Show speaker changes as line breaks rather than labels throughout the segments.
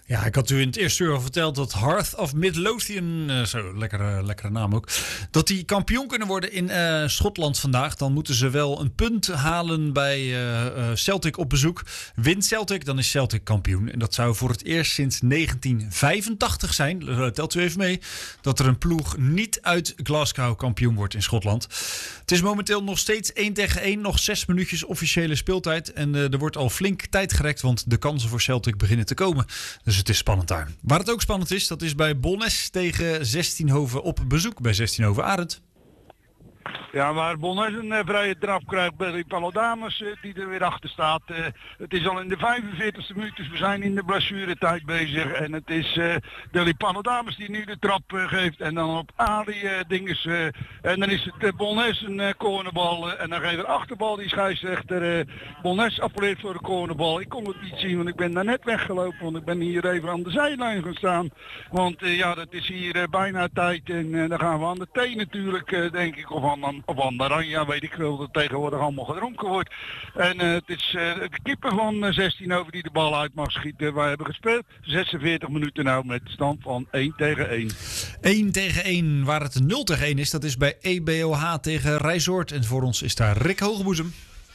Ja, ik had u in het eerste uur al verteld dat Hearth of Midlothian, zo lekkere naam ook, dat die kampioen kunnen worden in Schotland vandaag. Dan moeten ze wel een punt halen bij Celtic op bezoek. Wint Celtic, dan is Celtic kampioen. En dat zou voor het eerst sinds 1985 zijn, telt u even mee, dat er een ploeg niet uit Glasgow kampioen wordt in Schotland. Het is momenteel nog steeds 1-1, nog 6 minuutjes officiële speeltijd. En er wordt al flink tijd gerekt, want de kansen voor Celtic beginnen te komen. Dus het is spannend daar. Waar het ook spannend is, dat is bij Bolnes tegen Zestienhoven op bezoek bij Zestienhoven. Arend.
Ja, maar Bolnes een vrije trap krijgt bij Palodames die er weer achter staat. Het is al in de 45e minuut, dus we zijn in de blessuretijd bezig. En het is de Palodames die nu de trap geeft. En dan op Ali dinges. En dan is het Bolnes een cornerbal. En dan geeft er achterbal die scheidsrechter. Bolnes appelleert voor de cornerbal. Ik kon het niet zien, want ik ben daar net weggelopen. Want ik ben hier even aan de zijlijn gaan staan. Want ja, dat is hier bijna tijd. En dan gaan we aan de thee natuurlijk, denk ik. Of aan de Ranja, weet ik veel, dat tegenwoordig allemaal gedronken wordt. En het is de keeper van 16 over die de bal uit mag schieten. Wij hebben gespeeld 46 minuten nou met de stand van 1-1.
1-1, waar het 0-1 is, dat is bij EBOH tegen Rijsoord. En voor ons is daar Rick Hogeboezem.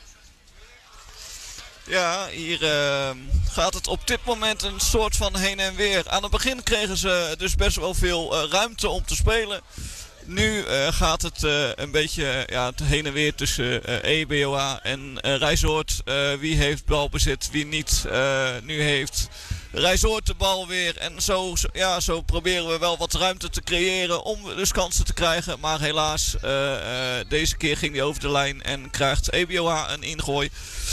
Ja, hier gaat het op dit moment een soort van heen en weer. Aan het begin kregen ze dus best wel veel ruimte om te spelen. Nu gaat het een beetje heen en weer tussen EBOA en Rijsoord. Wie heeft balbezit, wie niet. Nu heeft Rijsoord de bal weer. En zo proberen we wel wat ruimte te creëren om dus kansen te krijgen. Maar helaas, deze keer ging hij over de lijn en krijgt EBOA een ingooi.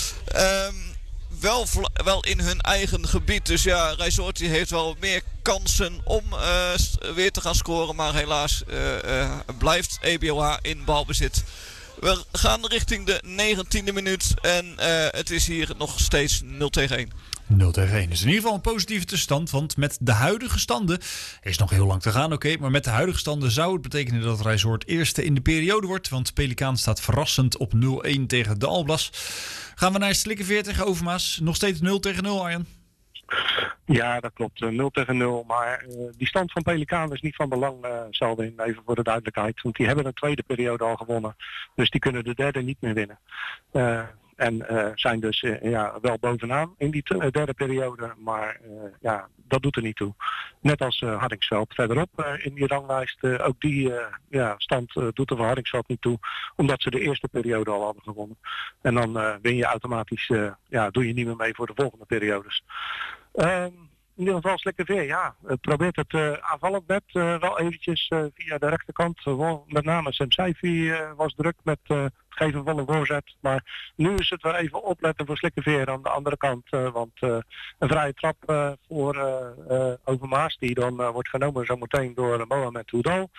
Wel in hun eigen gebied. Dus ja, Rijsoord heeft wel meer kansen om weer te gaan scoren. Maar helaas blijft EBOH in balbezit. We gaan richting de 19e minuut. En het is hier nog steeds 0-1.
0-1 is in ieder geval een positieve tussenstand. Want met de huidige standen is nog heel lang te gaan, oké. Maar met de huidige standen zou het betekenen dat Rijsoord eerste in de periode wordt. Want Pelikaan staat verrassend op 0-1 tegen de Alblas. Gaan we naar Slikkeveer tegen Overmaas. Nog steeds 0-0, Arjan?
Ja, dat klopt. 0-0. Maar die stand van Pelikaan is niet van belang, Salwin, even voor de duidelijkheid. Want die hebben een tweede periode al gewonnen. Dus die kunnen de derde niet meer winnen. En zijn dus wel bovenaan in die derde periode. Maar dat doet er niet toe. Net als Hardingsveld verderop in die ranglijst. Ook die stand doet er voor Hardingsveld niet toe. Omdat ze de eerste periode al hadden gewonnen. En dan win je automatisch, doe je niet meer mee voor de volgende periodes. In ieder geval Slikkeveer, het probeert het aanvallend bed wel eventjes via de rechterkant. Met name Sam Seifi was druk met het geven van een voorzet. Maar nu is het weer even opletten voor Slikkeveer aan de andere kant. Want een vrije trap voor Overmaas die dan wordt genomen zometeen door Mohamed Houdal.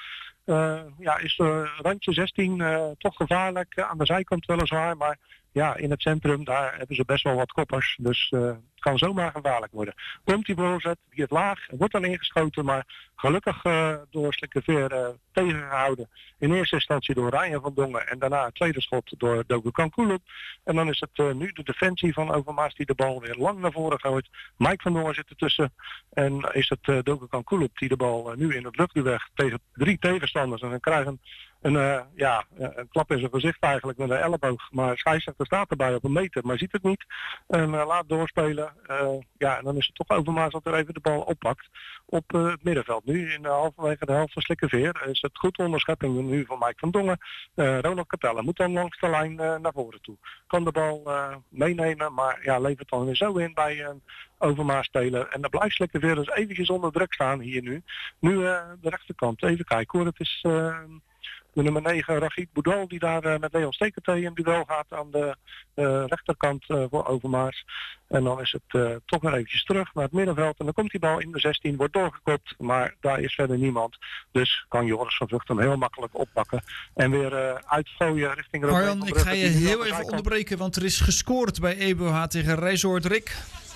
Is randje 16 toch gevaarlijk. Aan de zijkant weliswaar, maar in het centrum daar hebben ze best wel wat koppers. Dus het kan zomaar gevaarlijk worden. Komt die voorzet, die het laag, wordt dan ingeschoten, maar gelukkig door Slikkeveer tegengehouden. In eerste instantie door Ryan van Dongen en daarna het tweede schot door Dogukan Kulub. En dan is het nu de defensie van Overmaas die de bal weer lang naar voren gooit. Mike van Dongen zit ertussen. En is het Dogukan Kulub die de bal nu in het luchtduel tegen 3 tegenstanders. En dan krijgen een klap in zijn gezicht eigenlijk met een elleboog. Maar scheidsrechter staat erbij op een meter, maar ziet het niet. En laat doorspelen. En dan is het toch Overmaas dat er even de bal oppakt op het middenveld. Nu in halverwege de helft van Slikkeveer is het goed onderschepping nu van Mike van Dongen. Ronald Capelle moet dan langs de lijn naar voren toe. Kan de bal meenemen, maar levert dan weer zo in bij een Overmaas speler. En dan blijft Slikkeveer dus eventjes onder druk staan hier nu. Nu de rechterkant. Even kijken hoor. Het is de nummer 9, Rachid Boudal, die daar met Leon Steketee in duel gaat aan de rechterkant voor Overmaas. En dan is het toch weer eventjes terug naar het middenveld. En dan komt die bal in de 16, wordt doorgekopt, maar daar is verder niemand. Dus kan Joris van Vught hem heel makkelijk oppakken. En weer uitgooien richting Robert.
Arjan, ik ga je heel even onderbreken, want er is gescoord bij EBOH tegen Rijsoord. Rick?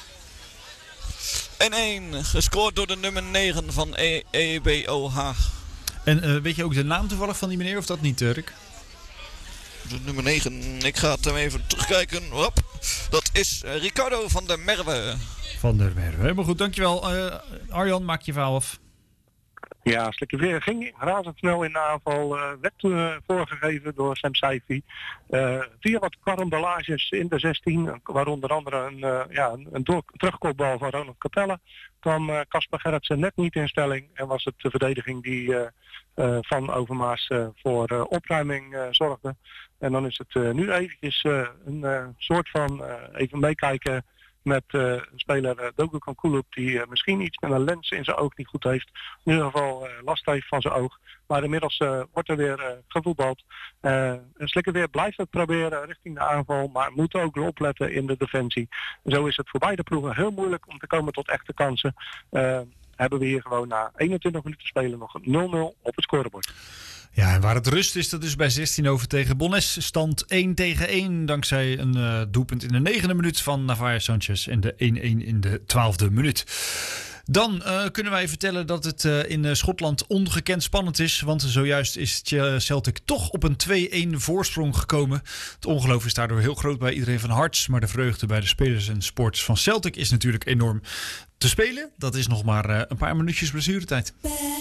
1-1, gescoord door de nummer 9 van EBOH.
En weet je ook de naam toevallig van die meneer of dat niet, Rick?
De nummer 9, ik ga het hem even terugkijken. Hop. Dat is Ricardo van der Merwe.
Van der Merwe. Helemaal goed, dankjewel. Arjan, maak je verhaal af.
Ja, Slikkeveer ging razendsnel in de aanval. Werd voorgegeven door Sam Saifi. Via wat karambolages in de 16, waaronder andere een terugkopbal van Ronald Capelle, kwam Casper Gerritsen net niet in stelling. En was het de verdediging die van Overmaas voor opruiming zorgde. En dan is het nu eventjes een soort van even meekijken met speler Dogo Kankuloep, die misschien iets met een lens in zijn oog niet goed heeft. In ieder geval last heeft van zijn oog. Maar inmiddels wordt er weer gevoetbald. Slikkeveer blijft het proberen richting de aanval, maar moet ook opletten in de defensie. Zo is het voor beide ploegen heel moeilijk om te komen tot echte kansen. Hebben we hier gewoon na 21 minuten spelen nog 0-0 op het scorebord.
Ja, en waar het rust is, dat is bij 16 tegen Bonnes. Stand 1-1 dankzij een doelpunt in de 9e minuut van Navaja Sanchez en de 1-1 in de 12e minuut. Dan kunnen wij vertellen dat het in Schotland ongekend spannend is. Want zojuist is Celtic toch op een 2-1 voorsprong gekomen. Het ongeloof is daardoor heel groot bij iedereen van Hearts. Maar de vreugde bij de spelers en sports van Celtic is natuurlijk enorm. Te spelen, dat is nog maar een paar minuutjes blessuretijd.